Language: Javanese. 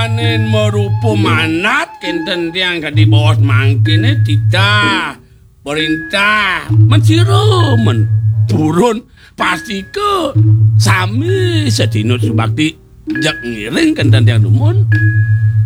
panen merupa manat kenten tiang kadi bos mangkene tidak perintah menciro menturun pasti ke sami sedino subakti jak ngiring kenten tiang dumun